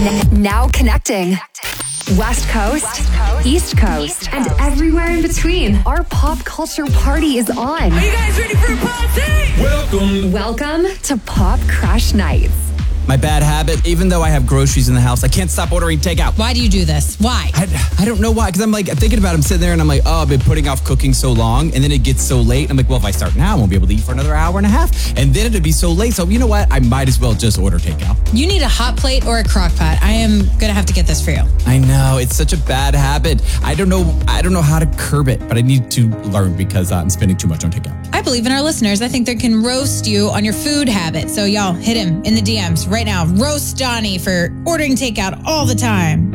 Now connecting. West Coast, East Coast, and everywhere in between. Our pop culture party is on. Are you guys ready for a party? Welcome to Pop Crush Nights. My bad habit, even though I have groceries in the house, I can't stop ordering takeout. Why do you do this? Why? I don't know why, because I'm like thinking about it. I'm sitting there and I'm like, oh, I've been putting off cooking so long, and then it gets so late. I'm like, well, if I start now, I won't be able to eat for another hour and a half, and then it'll be so late. So you know what? I might as well just order takeout. You need a hot plate or a crock pot. I am going to have to get this for you. I know, it's such a bad habit. I don't know how to curb it, but I need to learn because I'm spending too much on takeout. I believe in our listeners. I think they can roast you on your food habit. So y'all hit him in the DMs right now. Roast Donnie for ordering takeout all the time.